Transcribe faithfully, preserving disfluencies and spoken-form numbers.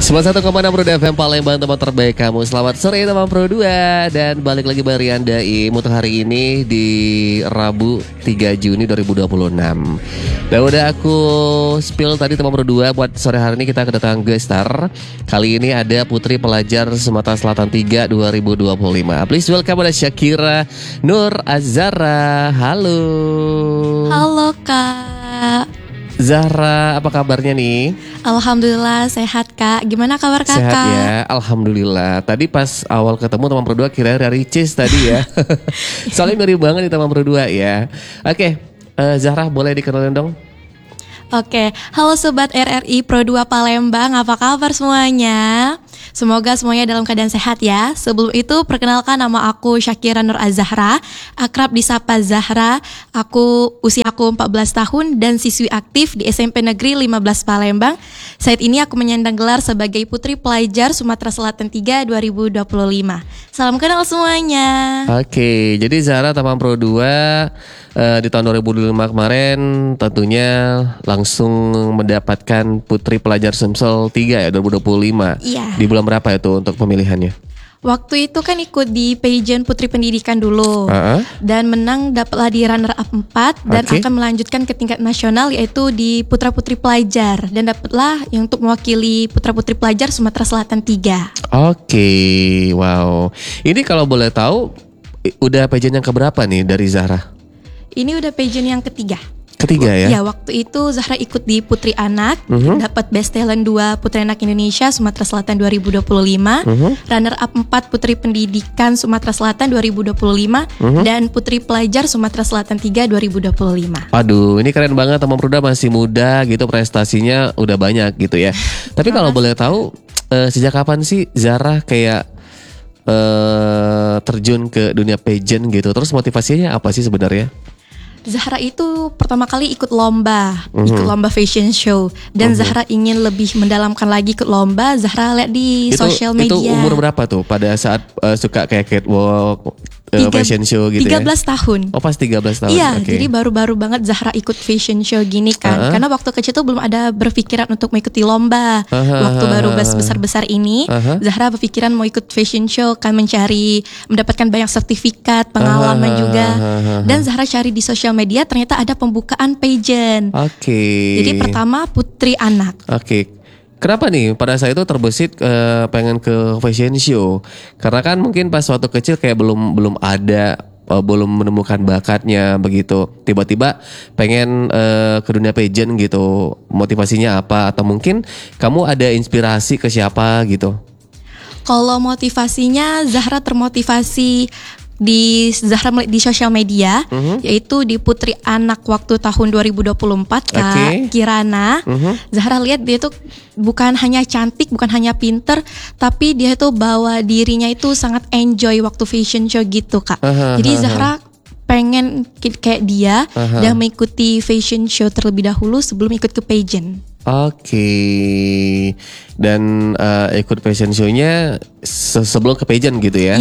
sembilan puluh satu koma enam Roda F M Palembang, teman terbaik kamu. Selamat sore teman Pro dua. Dan balik lagi bareng Anda untuk hari ini di Rabu tiga Juni dua ribu dua puluh enam. Dan udah aku spill tadi teman Pro dua, buat sore hari ini kita kedatangan guest star. Kali ini ada Putri Pelajar Sumatera Selatan tiga dua ribu dua puluh lima. Please welcome ada Syakira Nur Azhara. Halo. Halo Kak Zahra, apa kabarnya nih? Alhamdulillah sehat Kak. Gimana kabar Kakak? Sehat ya, Alhamdulillah. Tadi pas awal ketemu teman berdua kira dari Ricis tadi ya. Soalnya mirip banget nih teman berdua ya. Oke, uh, Zahra boleh dikenalin dong? Oke, halo Sobat R R I Pro dua Palembang, apa kabar semuanya? Semoga semuanya dalam keadaan sehat ya. Sebelum itu perkenalkan, nama aku Syakira Nur Azhara, akrab disapa Zahra. Aku usia aku empat belas tahun dan siswi aktif di S M P Negeri lima belas Palembang. Saat ini aku menyandang gelar sebagai Putri Pelajar Sumatera Selatan tiga dua ribu dua puluh lima. Salam kenal semuanya. Oke, jadi Zahra teman Pro dua uh, di tahun dua ribu dua puluh lima kemarin tentunya langsung mendapatkan Putri Pelajar Sumsel tiga ya dua ribu dua puluh lima. Iya. Di bulan berapa itu untuk pemilihannya? Waktu itu kan ikut di pageant Putri Pendidikan dulu, uh-huh. dan menang dapatlah di runner up empat dan okay. akan melanjutkan ke tingkat nasional yaitu di Putra Putri Pelajar, dan dapatlah yang untuk mewakili Putra Putri Pelajar Sumatera Selatan tiga. Oke, okay. Wow. Ini kalau boleh tahu udah pageant yang keberapa nih dari Zahra? Ini udah pageant yang ketiga. Ketiga ya? Ya, waktu itu Zahra ikut di Putri Anak, uh-huh. dapat Best Talent dua Putri Anak Indonesia Sumatera Selatan dua ribu dua puluh lima, uh-huh. Runner up empat Putri Pendidikan Sumatera Selatan dua ribu dua puluh lima, uh-huh. dan Putri Pelajar Sumatera Selatan tiga dua ribu dua puluh lima. Aduh, ini keren banget teman Pruda, masih muda gitu, prestasinya udah banyak gitu ya. Tapi kalau boleh tahu uh, sejak kapan sih Zahra kayak uh, terjun ke dunia pageant gitu? Terus motivasinya apa sih sebenarnya? Zahra itu pertama kali ikut lomba, mm-hmm. ikut lomba fashion show, dan mm-hmm. Zahra ingin lebih mendalamkan lagi ikut lomba. Zahra lihat di itu, sosial media. Itu umur berapa tuh pada saat uh, suka kayak catwalk, uh, fashion show gitu tiga belas ya? tahun. Oh, pas tiga belas tahun. Iya, okay. jadi baru-baru banget Zahra ikut fashion show gini kan. Uh-huh. Karena waktu kecil tuh belum ada berpikiran untuk mengikuti lomba. Uh-huh. Waktu baru besar-besar ini, uh-huh. Zahra berpikiran mau ikut fashion show, kan mencari mendapatkan banyak sertifikat, pengalaman uh-huh. juga. Uh-huh. Dan Zahra cari di sosial media, ternyata ada pembukaan pageant. Oke. Okay. Jadi pertama Putri Anak. Oke. Okay. Kenapa nih pada saat itu terbesit uh, pengen ke fashion show? Karena kan mungkin pas waktu kecil kayak belum belum ada uh, belum menemukan bakatnya begitu. Tiba-tiba pengen uh, ke dunia pageant gitu. Motivasinya apa? Atau mungkin kamu ada inspirasi ke siapa gitu? Kalau motivasinya, Zahra termotivasi di Zahra di sosial media, uh-huh. yaitu di Putri Anak waktu tahun dua ribu dua puluh empat, Kak okay. Kirana. Uh-huh. Zahra lihat dia tuh bukan hanya cantik, bukan hanya pinter, tapi dia tuh bawa dirinya itu sangat enjoy waktu fashion show gitu, Kak. Uh-huh. Jadi Zahra pengen kayak dia uh-huh. dan mengikuti fashion show terlebih dahulu sebelum ikut ke pageant. Oke, okay. Dan uh, ikut fashion show-nya se- sebelum ke pageant gitu ya?